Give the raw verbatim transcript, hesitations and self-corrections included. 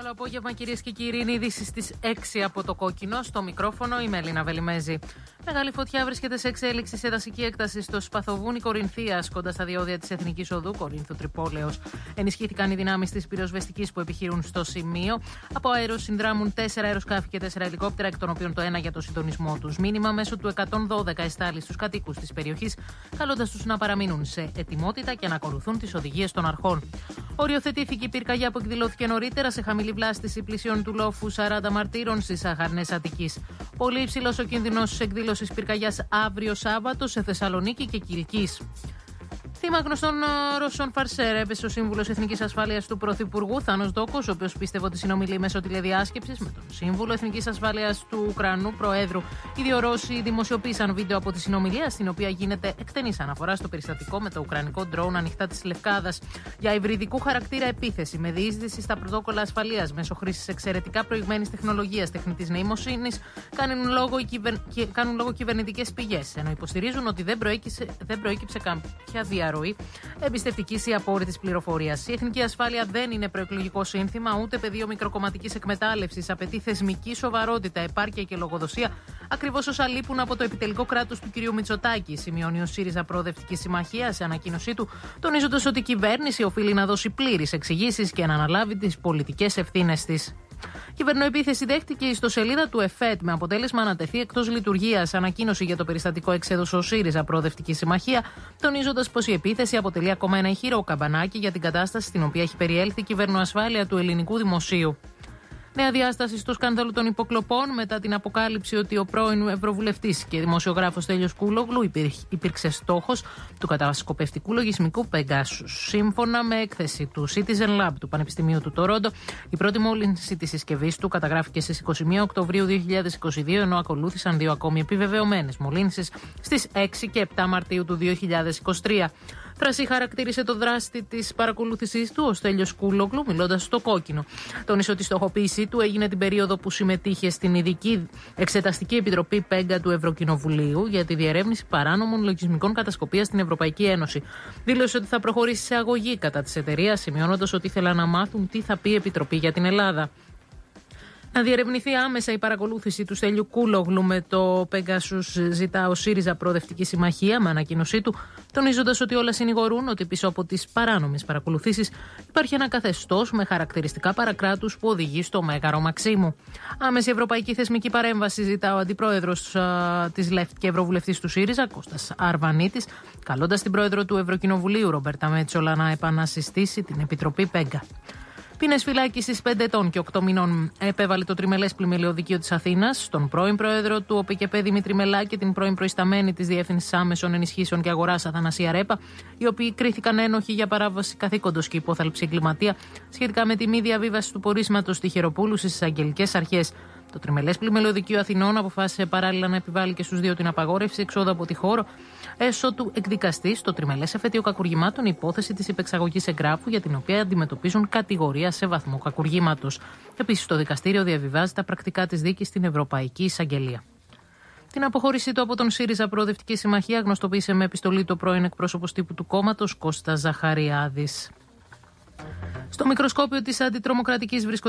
Καλό απόγευμα, κυρίες και κύριοι. Είναι ειδήσεις στις έξι από το Κόκκινο. Στο μικρόφωνο η Μελίνα Βελιμέζη. Μεγάλη φωτιά βρίσκεται σε εξέλιξη σε δασική έκταση στο Σπαθοβούνι Κορινθίας, κοντά στα διόδια της Εθνικής Οδού Κορίνθου Τρυπόλεως. Ενισχύθηκαν οι δυνάμεις της πυροσβεστικής που επιχειρούν στο σημείο. Από αέρος συνδράμουν τέσσερα αεροσκάφη και τέσσερα ελικόπτερα, εκ των οποίων το ένα για το συντονισμό τους. Μήνυμα μέσω του εκατόν δώδεκα εστάλει στους κατοίκους της περιοχής, καλώντας τους να παραμείνουν σε ετοιμότητα και να ακολουθούν τις οδηγίες των αρχών. Οριοθετήθηκε η πυρκαγιά που εκδηλώθηκε νωρίτερα σε χαμηλή βλάστηση πλησίων του λόφου σαράντα μαρτύρων στις Αχαρνές Αττικής. Πολύ υψηλός ο κίνδυνος εκδήλωσης πυρκαγιάς αύριο Σάββατο σε Θεσσαλονίκη και Κιλκής. Θύμα γνωστών Ρώσων φαρσέρ έπεσε ο σύμβουλος Εθνικής Ασφάλειας του Πρωθυπουργού, Θάνος Ντόκος, ο οποίος πίστευε ότι συνομιλεί μέσω τηλεδιάσκεψης με τον σύμβουλο Εθνικής Ασφάλειας του Ουκρανού Προέδρου. Οι δύο Ρώσοι δημοσιοποίησαν βίντεο από τη συνομιλία, στην οποία γίνεται εκτενής αναφορά στο περιστατικό με το ουκρανικό ντρόουν ανοιχτά της Λευκάδας για υβριδικού χαρακτήρα επίθεση με διείσδυση στα πρωτόκολλα ασφαλείας μέσω χρήσης εξαιρετικά προηγμένης τεχνολογίας τεχνητής νοημοσύνης, κάνουν λόγο, κυβερ... κάνουν λόγο κυβερνητικές πηγές, ενώ υποστηρίζουν ότι δεν προέκυψε, δεν προέκυψε κάποια διαρροή εμπιστευτικής ή απόρριτης πληροφορίας. Η εθνική ασφάλεια δεν είναι προεκλογικό σύνθημα, ούτε πεδίο μικροκομματικής εκμετάλλευσης. Απαιτεί θεσμική σοβαρότητα, επάρκεια και λογοδοσία, ακριβώς όσα λείπουν από το επιτελικό κράτος του κ. Μητσοτάκη, σημειώνει ο ΣΥΡΙΖΑ Προοδευτική Συμμαχία σε ανακοίνωσή του, τονίζοντας ότι η κυβέρνηση οφείλει να δώσει πλήρεις εξηγήσεις και να αναλάβει τις πολιτικές ευθύνες της. Κυβερνοεπίθεση δέχτηκε η ιστοσελίδα του ΕΦΕΤ με αποτέλεσμα να τεθεί εκτός λειτουργίας. Ανακοίνωση για το περιστατικό εξέδωσε ο ΣΥΡΙΖΑ Προοδευτική Συμμαχία, τονίζοντας πως η επίθεση αποτελεί ακόμα ένα ηχηρό καμπανάκι για την κατάσταση στην οποία έχει περιέλθει η κυβερνοασφάλεια του ελληνικού δημοσίου. Νέα διάσταση στο σκάνδαλο των υποκλοπών μετά την αποκάλυψη ότι ο πρώην Ευρωβουλευτής και δημοσιογράφος Στέλιος Κούλογλου υπήρξε στόχος του κατασκοπευτικού λογισμικού Pegasus. Σύμφωνα με έκθεση του Citizen Lab του Πανεπιστημίου του Τορόντο, η πρώτη μόλυνση της συσκευής του καταγράφηκε στις είκοσι μία Οκτωβρίου δύο χιλιάδες είκοσι δύο, ενώ ακολούθησαν δύο ακόμη επιβεβαιωμένες μολύνσεις στις έξι και επτά Μαρτίου του δύο χιλιάδες είκοσι τρία. Φρασί χαρακτήρισε το δράστη της παρακολούθησής του ο Στέλιος Κούλογλου, μιλώντας στο Κόκκινο. Τόνισε ότι η στοχοποίησή του έγινε την περίοδο που συμμετείχε στην ειδική εξεταστική επιτροπή ΠΕΓΚΑ του Ευρωκοινοβουλίου για τη διερεύνηση παράνομων λογισμικών κατασκοπίας στην Ευρωπαϊκή Ένωση. Δήλωσε ότι θα προχωρήσει σε αγωγή κατά της εταιρείας, σημειώνοντας ότι ήθελαν να μάθουν τι θα πει η Επιτροπή για την Ελλάδα. Να διερευνηθεί άμεσα η παρακολούθηση του Στέλιου Κούλογλου με το Pegasus, ζητά ο ΣΥΡΙΖΑ Προοδευτική Συμμαχία με ανακοίνωσή του, τονίζοντας ότι όλα συνηγορούν ότι πίσω από τις παράνομες παρακολουθήσεις υπάρχει ένα καθεστώς με χαρακτηριστικά παρακράτους που οδηγεί στο Μέγαρο Μαξίμου. Άμεση ευρωπαϊκή θεσμική παρέμβαση ζητά ο αντιπρόεδρος της ΛΕΦΤ και ευρωβουλευτής του ΣΥΡΙΖΑ, Κώστας Αρβανίτης, καλώντας την πρόεδρο του Ευρωκοινοβουλίου, Ρομπέρτα Μέτσολα, να επανασυστήσει την Επιτροπή ΠΕΓΚΑ. Ποινές φυλάκισης πέντε ετών και οκτώ μηνών επέβαλε το τριμελές πλημμυλαιοδικείο της Αθήνας στον πρώην πρόεδρο του ΟΠΚΕ Δημήτρη Μελά και την πρώην προϊσταμένη της Διεύθυνσης Άμεσων Ενισχύσεων και Αγοράς Αθανασία Ρέπα, οι οποίοι κρίθηκαν ένοχοι για παράβαση καθήκοντος και υπόθαλψη εγκληματία σχετικά με τη μη διαβίβαση του πορίσματος Τυχεροπούλου στις εισαγγελικές αρχές. Το τριμελές πλημμυλαιοδικείο Αθηνών αποφάσισε παράλληλα να επιβάλλει και στους δύο την απαγόρευση εξόδου από τη χώρο, έσω του εκδικαστή στο τριμελές εφετείο κακουργημάτων η υπόθεση της υπεξαγωγής εγγράφου για την οποία αντιμετωπίζουν κατηγορία σε βαθμό κακουργήματος. Επίσης, το δικαστήριο διαβιβάζει τα πρακτικά της δίκης στην Ευρωπαϊκή Εισαγγελία. Την αποχώρησή του από τον ΣΥΡΙΖΑ Προοδευτική Συμμαχία γνωστοποίησε με επιστολή το πρώην εκπρόσωπος τύπου του κόμματος Κώστας Ζαχαριάδης. Στο μικροσκόπιο της αντιτρομοκρατικής βρίσκονται